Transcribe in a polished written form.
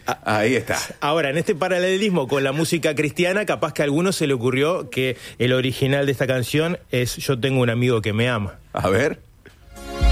Ahí está. Ahora, en este paralelismo con la música cristiana, capaz que a alguno se le ocurrió que el original de esta canción es Yo tengo un amigo que me ama. A ver.